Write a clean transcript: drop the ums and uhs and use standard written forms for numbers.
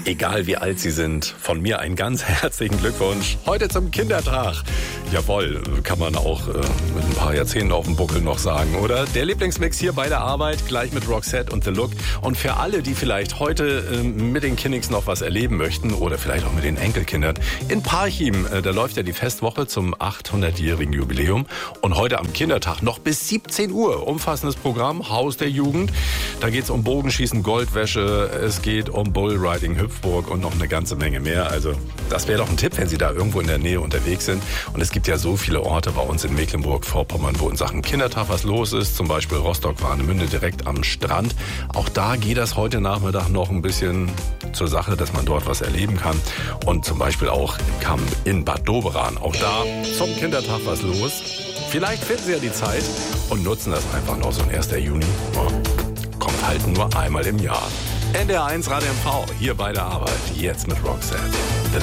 Egal wie alt Sie sind, von mir einen ganz herzlichen Glückwunsch. Heute zum Kindertag. Jawohl, kann man auch mit ein paar Jahrzehnten auf dem Buckel noch sagen, oder? Der Lieblingsmix hier bei der Arbeit, gleich mit Roxette und The Look. Und für alle, die vielleicht heute mit den Kinnigs noch was erleben möchten oder vielleicht auch mit den Enkelkindern, in Parchim, da läuft ja die Festwoche zum 800-jährigen Jubiläum. Und heute am Kindertag noch bis 17 Uhr. Umfassendes Programm, Haus der Jugend. Da geht es um Bogenschießen, Goldwäsche, es geht um Bullriding, Hüpfburg und noch eine ganze Menge mehr. Also das wäre doch ein Tipp, wenn Sie da irgendwo in der Nähe unterwegs sind. Und es gibt ja so viele Orte bei uns in Mecklenburg-Vorpommern, wo in Sachen Kindertag was los ist. Zum Beispiel Rostock-Warnemünde direkt am Strand. Auch da geht das heute Nachmittag noch ein bisschen zur Sache, dass man dort was erleben kann. Und zum Beispiel auch im Camp in Bad Doberan. Auch da zum Kindertag was los. Vielleicht finden Sie ja die Zeit und nutzen das einfach noch. So ein 1. Juni kommt halt nur einmal im Jahr. NDR 1 Radio MV, hier bei der Arbeit, jetzt mit Roxette.